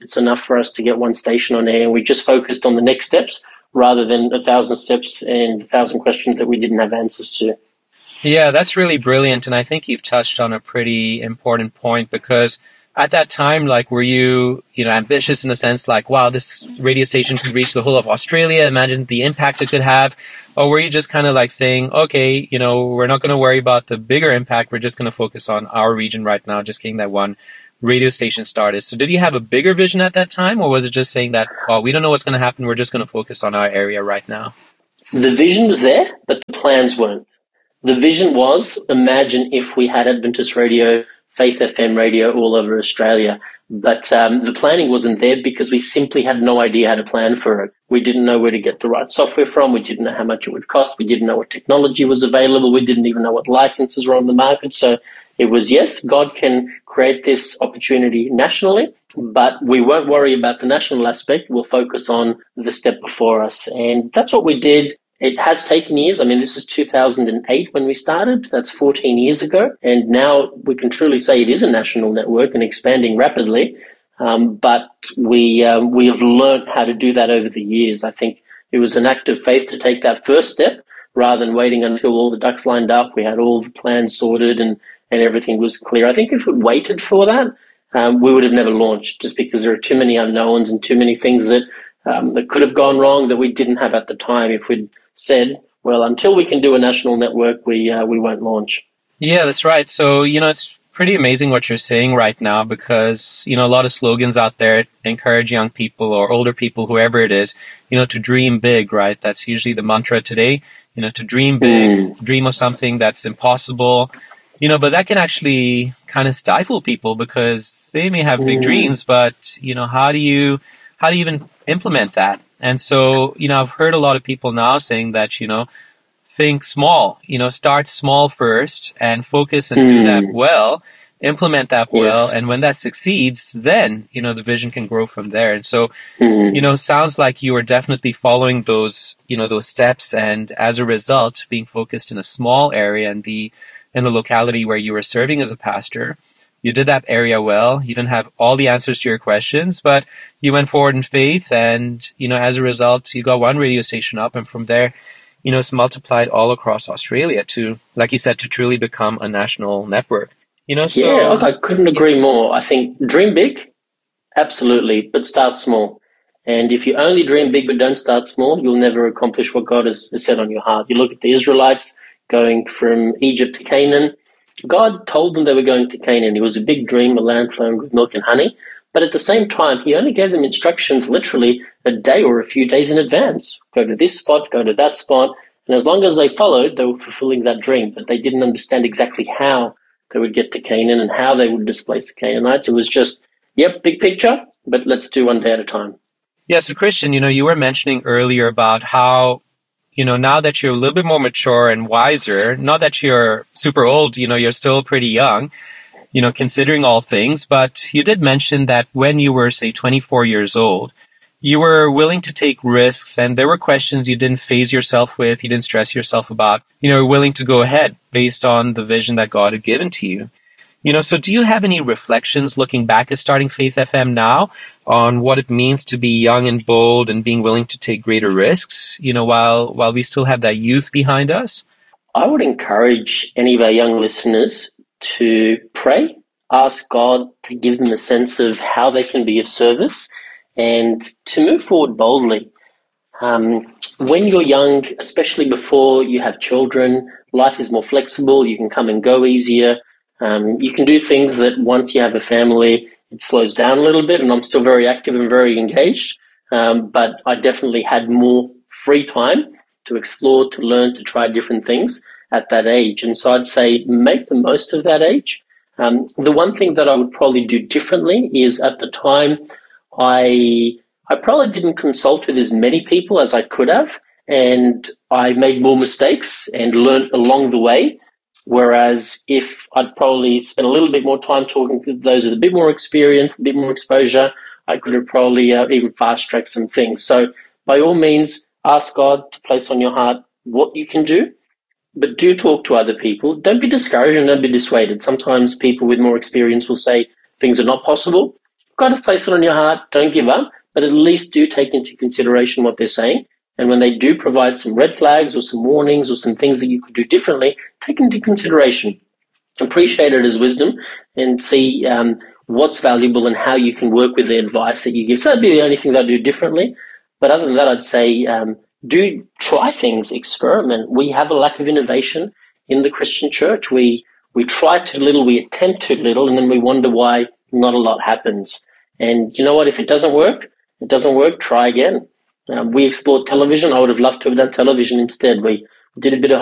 It's enough for us to get one station on air, and we just focused on the next steps rather than 1,000 steps and 1,000 questions that we didn't have answers to. Yeah, that's really brilliant. And I think you've touched on a pretty important point, because at that time, like, were you, ambitious in the sense like, wow, this radio station could reach the whole of Australia. Imagine the impact it could have. Or were you just kind of like saying, okay, we're not going to worry about the bigger impact. We're just going to focus on our region right now, just getting that one radio station started. So did you have a bigger vision at that time, or was it just saying that, oh, we don't know what's going to happen, we're just going to focus on our area right now? The vision was there, but the plans weren't. The vision was, imagine if we had Adventist radio, Faith FM radio all over Australia. But the planning wasn't there because we simply had no idea how to plan for it. We didn't know where to get the right software from. We didn't know how much it would cost. We didn't know what technology was available. We didn't even know what licenses were on the market. So it was, yes, God can create this opportunity nationally, but we won't worry about the national aspect. We'll focus on the step before us. And that's what we did. It has taken years. I mean, this is 2008 when we started. That's 14 years ago. And now we can truly say it is a national network and expanding rapidly. But we have learned how to do that over the years. I think it was an act of faith to take that first step rather than waiting until all the ducks lined up. We had all the plans sorted and everything was clear. I think if we waited for that, we would have never launched, just because there are too many unknowns and too many things that could have gone wrong that we didn't have at the time. If we'd said, well, until we can do a national network, we won't launch. Yeah, that's right. So, it's pretty amazing what you're saying right now, because, a lot of slogans out there encourage young people or older people, whoever it is, to dream big, right? That's usually the mantra today, to dream big, dream of something that's impossible, but that can actually kind of stifle people, because they may have big dreams, but, how do you even implement that? And so, I've heard a lot of people now saying that, think small, start small first and focus and do that well, implement that well. And when that succeeds, then, the vision can grow from there. And so, sounds like you are definitely following those, those steps. And as a result, being focused in a small area in the locality where you were serving as a pastor. You did that area well. You didn't have all the answers to your questions, but you went forward in faith. And, as a result, you got one radio station up. And from there, it's multiplied all across Australia to, like you said, to truly become a national network. So yeah, I couldn't agree more. I think dream big, absolutely, but start small. And if you only dream big but don't start small, you'll never accomplish what God has set on your heart. You look at the Israelites going from Egypt to Canaan. God told them they were going to Canaan. It was a big dream, a land flowing with milk and honey. But at the same time, he only gave them instructions literally a day or a few days in advance. Go to this spot, go to that spot. And as long as they followed, they were fulfilling that dream. But they didn't understand exactly how they would get to Canaan and how they would displace the Canaanites. It was just, yep, big picture, but let's do one day at a time. Yeah, so Christian, you were mentioning earlier about how, now that you're a little bit more mature and wiser, not that you're super old, you're still pretty young, considering all things, but you did mention that when you were, say, 24 years old, you were willing to take risks, and there were questions you didn't phase yourself with, you didn't stress yourself about, you were willing to go ahead based on the vision that God had given to you. So do you have any reflections looking back at starting Faith FM now on what it means to be young and bold and being willing to take greater risks, while we still have that youth behind us? I would encourage any of our young listeners to pray, ask God to give them a sense of how they can be of service and to move forward boldly. When you're young, especially before you have children, life is more flexible. You can come and go easier. You can do things that once you have a family, it slows down a little bit, and I'm still very active and very engaged. But I definitely had more free time to explore, to learn, to try different things at that age. And so I'd say make the most of that age. The one thing that I would probably do differently is at the time, I probably didn't consult with as many people as I could have, and I made more mistakes and learned along the way. Whereas if I'd probably spent a little bit more time talking to those with a bit more experience, a bit more exposure, I could have probably even fast-tracked some things. So by all means, ask God to place on your heart what you can do, but do talk to other people. Don't be discouraged and don't be dissuaded. Sometimes people with more experience will say things are not possible. God has placed it on your heart, don't give up, but at least do take into consideration what they're saying. And when they do provide some red flags or some warnings or some things that you could do differently, take into consideration. Appreciate it as wisdom and see what's valuable and how you can work with the advice that you give. So that'd be the only thing that I'd do differently. But other than that, I'd say do try things, experiment. We have a lack of innovation in the Christian church. We try too little, we attempt too little, and then we wonder why not a lot happens. And you know what? If it doesn't work, try again. We explored television. I would have loved to have done television instead. We did a bit of